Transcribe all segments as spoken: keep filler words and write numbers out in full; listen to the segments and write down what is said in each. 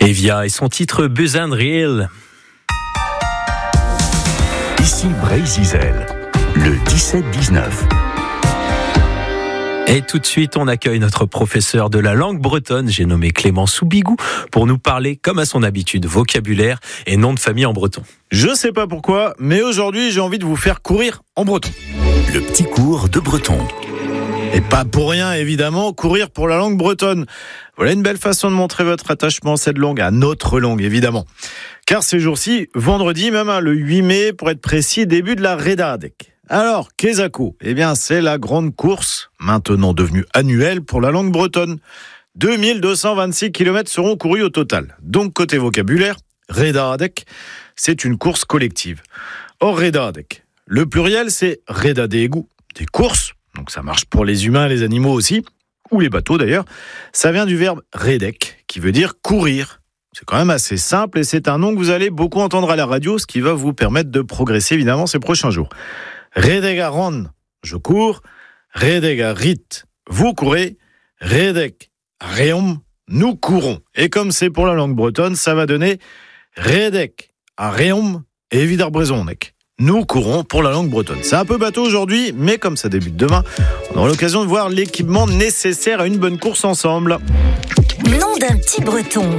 Evia et son titre Besoin de Réel. Ici Bray-Zizel, le dix-sept dix-neuf. Et tout de suite, on accueille notre professeur de la langue bretonne, j'ai nommé Clément Soubigou, pour nous parler, comme à son habitude, vocabulaire et nom de famille en breton. Je sais pas pourquoi, mais aujourd'hui, j'ai envie de vous faire courir en breton. Le petit cours de breton. Et pas pour rien, évidemment, courir pour la langue bretonne. Voilà une belle façon de montrer votre attachement à cette langue, à notre langue, évidemment. Car ces jours-ci, vendredi même, hein, le huit mai, pour être précis, début de la Redadek. Alors, Kezako, eh bien, c'est la grande course, maintenant devenue annuelle pour la langue bretonne. deux mille deux cent vingt-six kilomètres seront courus au total. Donc, côté vocabulaire, Redadek, c'est une course collective. Or, Redadek, le pluriel, c'est Redadegu, des courses. Donc, ça marche pour les humains et les animaux aussi, ou les bateaux d'ailleurs. Ça vient du verbe redek, qui veut dire courir. C'est quand même assez simple et c'est un nom que vous allez beaucoup entendre à la radio, ce qui va vous permettre de progresser évidemment ces prochains jours. Redegaron, je cours. Redegarit, vous courez. Redek, reum, nous courons. Et comme c'est pour la langue bretonne, ça va donner Redek, reum, et Vidarbrezonek. Nous courons pour la langue bretonne. C'est un peu bateau aujourd'hui, mais comme ça débute demain, on aura l'occasion de voir l'équipement nécessaire à une bonne course ensemble. Nom d'un petit breton.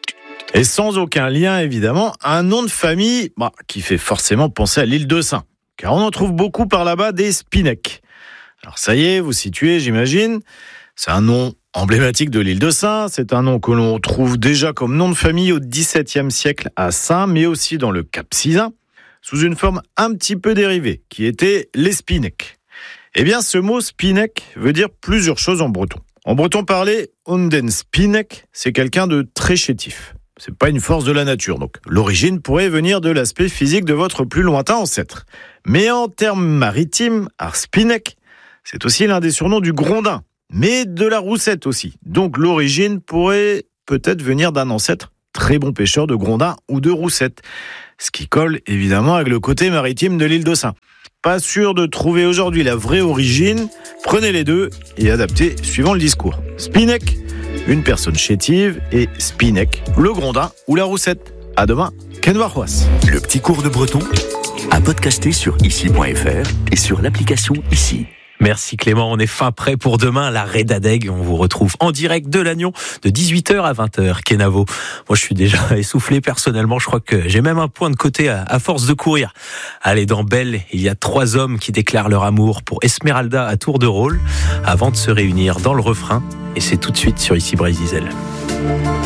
Et sans aucun lien, évidemment, un nom de famille bah, qui fait forcément penser à l'île de Sein. Car on en trouve beaucoup par là-bas des Spineks. Alors ça y est, vous situez, j'imagine. C'est un nom emblématique de l'île de Sein. C'est un nom que l'on trouve déjà comme nom de famille au dix-septième siècle à Sein, mais aussi dans le Cap Sizun, sous une forme un petit peu dérivée, qui était les Spineks. Eh bien, ce mot Spinek veut dire plusieurs choses en breton. En breton parlé, Onden Spinek, c'est quelqu'un de très chétif. C'est pas une force de la nature, donc l'origine pourrait venir de l'aspect physique de votre plus lointain ancêtre. Mais en termes maritimes, Arspinek, c'est aussi l'un des surnoms du Grondin, mais de la Roussette aussi. Donc l'origine pourrait peut-être venir d'un ancêtre très bon pêcheur de Grondin ou de Roussette, ce qui colle évidemment avec le côté maritime de l'île de Sein. Pas sûr de trouver aujourd'hui la vraie origine, prenez les deux et adaptez suivant le discours. Spinek, une personne chétive, et Spinek, le Grondin ou la Roussette. À demain, Ken Varroas. Le petit cours de breton, à podcaster sur ici point f r et sur l'application Ici. Merci Clément, on est fin prêt pour demain, la Redadeg. On vous retrouve en direct de Lannion de dix-huit heures à vingt heures. Kenavo, moi je suis déjà essoufflé personnellement, je crois que j'ai même un point de côté à, à force de courir. Allez, dans Belle, il y a trois hommes qui déclarent leur amour pour Esmeralda à tour de rôle avant de se réunir dans le refrain. Et c'est tout de suite sur Ici Bray-Zizel.